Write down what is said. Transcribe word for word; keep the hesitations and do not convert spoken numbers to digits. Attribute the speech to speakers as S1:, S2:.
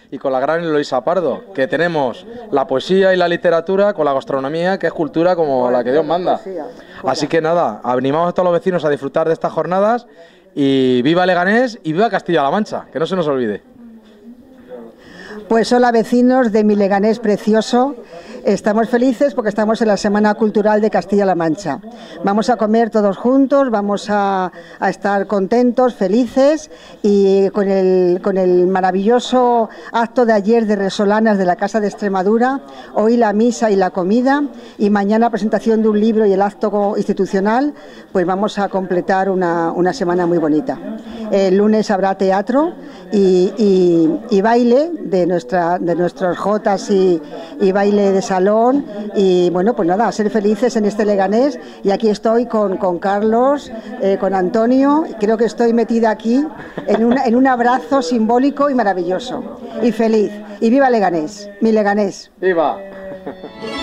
S1: y con la gran Eloisa Pardo, que tenemos la poesía y la literatura con la gastronomía, que es cultura como la que Dios manda. Así que nada, animamos a todos los vecinos a disfrutar de estas jornadas y viva Leganés y viva Castilla-La Mancha, que no se nos olvide.
S2: Pues hola vecinos de mi Leganés precioso. Estamos felices porque estamos en la Semana Cultural de Castilla-La Mancha. Vamos a comer todos juntos, vamos a, a estar contentos, felices y con el, con el maravilloso acto de ayer de Resolanas de la Casa de Extremadura, hoy la misa y la comida y mañana presentación de un libro y el acto institucional, pues vamos a completar una, una semana muy bonita. El lunes habrá teatro y, y, y baile de, nuestra, de nuestros jotas y, y baile de salón y bueno, pues nada, a ser felices en este Leganés y aquí estoy con, con Carlos, eh, con Antonio, creo que estoy metida aquí en, una, en un abrazo simbólico y maravilloso y feliz y viva Leganés, mi Leganés.
S1: ¡Viva!